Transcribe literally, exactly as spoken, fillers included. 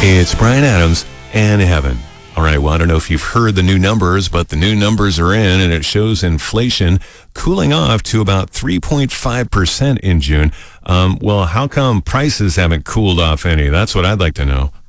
It's Brian Adams and Heaven. All right, well, I don't know if you've heard the new numbers, but the new numbers are in, and it shows inflation cooling off to about three point five percent in June. Um, well, how come prices haven't cooled off any? That's what I'd like to know.